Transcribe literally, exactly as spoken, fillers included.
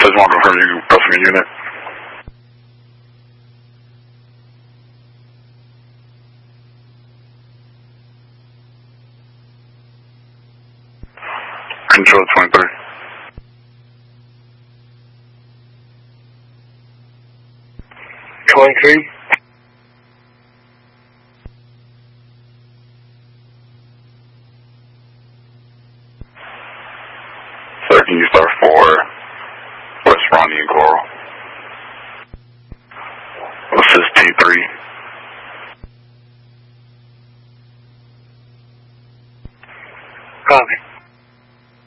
Just want to confirm you pressing a unit. Control twenty-three. twenty-three. Sir, can you start for West Ronnie and Coral? This is T three. Copy.